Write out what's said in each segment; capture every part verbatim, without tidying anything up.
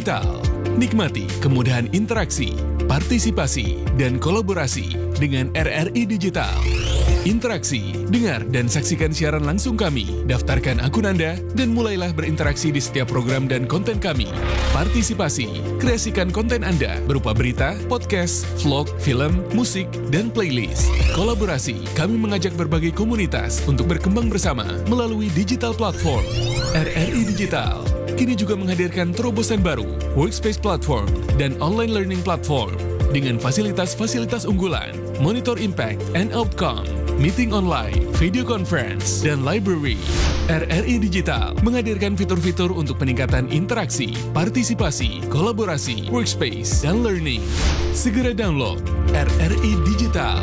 Digital. Nikmati kemudahan interaksi, partisipasi, dan kolaborasi dengan R R I Digital. Interaksi, dengar dan saksikan siaran langsung kami, daftarkan akun Anda, dan mulailah berinteraksi di setiap program dan konten kami. Partisipasi, kreasikan konten Anda berupa berita, podcast, vlog, film, musik, dan playlist. Kolaborasi, kami mengajak berbagai komunitas untuk berkembang bersama melalui digital platform. R R I Digital kini juga menghadirkan terobosan baru, workspace platform, dan online learning platform dengan fasilitas-fasilitas unggulan, monitor impact and outcome, meeting online, video conference, dan library. R R I Digital menghadirkan fitur-fitur untuk peningkatan interaksi, partisipasi, kolaborasi, workspace, dan learning. Segera download R R I Digital.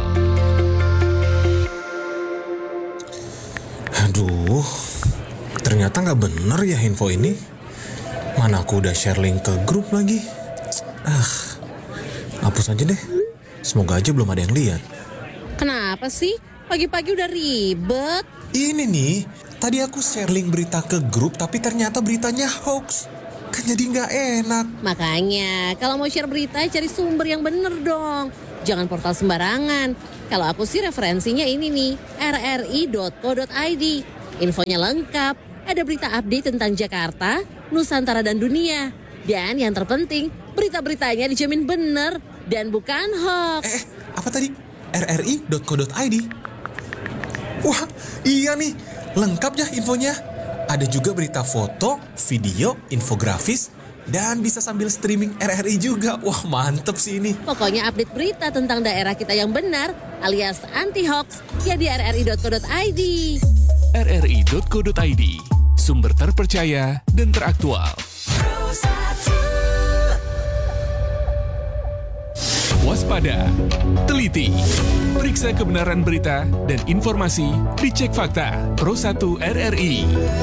Aduh, ternyata nggak bener ya info ini. Mana aku udah share link ke grup lagi. Ah, hapus aja deh. Semoga aja belum ada yang lihat. Kenapa sih? Pagi-pagi udah ribet. Ini nih, tadi aku share link berita ke grup tapi ternyata beritanya hoax. Kan jadi nggak enak. Makanya, kalau mau share berita cari sumber yang bener dong. Jangan portal sembarangan. Kalau aku sih referensinya ini nih, r r i dot co dot i d. Infonya lengkap. Ada berita update tentang Jakarta, Nusantara, dan dunia. Dan yang terpenting, berita-beritanya dijamin bener dan bukan hoax. Eh, apa tadi? r r i dot co dot i d. Wah, iya nih. Lengkap ya infonya. Ada juga berita foto, video, infografis, dan bisa sambil streaming R R I juga. Wah, mantep sih ini. Pokoknya update berita tentang daerah kita yang benar, alias anti-hoax, ya di r r i dot co dot i d. r r i dot co dot i d, sumber terpercaya dan teraktual. Waspada, teliti, periksa kebenaran berita dan informasi, dicek fakta. Pro satu R R I.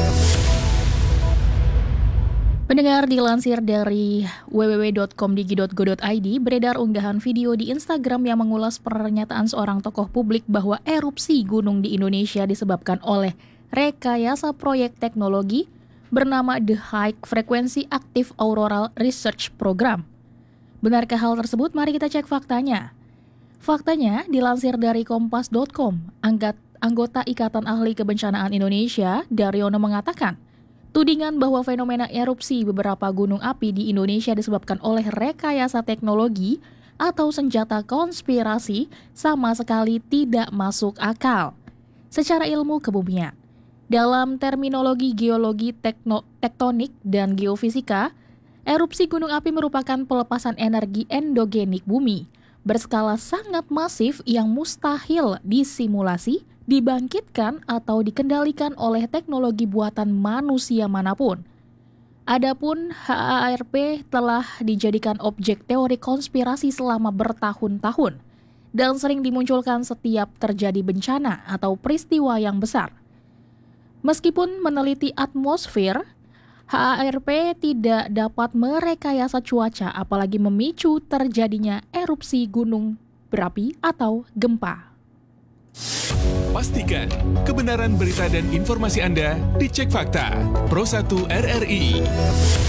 Pendengar, dilansir dari w w w dot komdigi dot go dot i d, beredar unggahan video di Instagram yang mengulas pernyataan seorang tokoh publik bahwa erupsi gunung di Indonesia disebabkan oleh rekayasa proyek teknologi bernama The High Frequency Active Auroral Research Program. Benarkah hal tersebut? Mari kita cek faktanya. Faktanya, dilansir dari kompas dot com, anggota Ikatan Ahli Kebencanaan Indonesia, Daryono, mengatakan, tudingan bahwa fenomena erupsi beberapa gunung api di Indonesia disebabkan oleh rekayasa teknologi atau senjata konspirasi sama sekali tidak masuk akal secara ilmu kebumian. Dalam terminologi geologi, tekno, tektonik, dan geofisika, erupsi gunung api merupakan pelepasan energi endogenik bumi berskala sangat masif yang mustahil disimulasi, dibangkitkan atau dikendalikan oleh teknologi buatan manusia manapun. Adapun H A R P telah dijadikan objek teori konspirasi selama bertahun-tahun dan sering dimunculkan setiap terjadi bencana atau peristiwa yang besar. Meskipun meneliti atmosfer, H A R P tidak dapat merekayasa cuaca apalagi memicu terjadinya erupsi gunung berapi atau gempa. Pastikan kebenaran berita dan informasi Anda dicek fakta. Pro satu R R I.